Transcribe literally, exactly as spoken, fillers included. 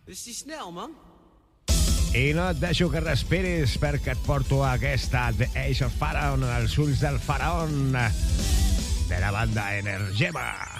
És si snel, man. I no et deixo que respiris perquè et porto a aquesta The Age of Pharaon, els ulls del faraón de la banda Energema.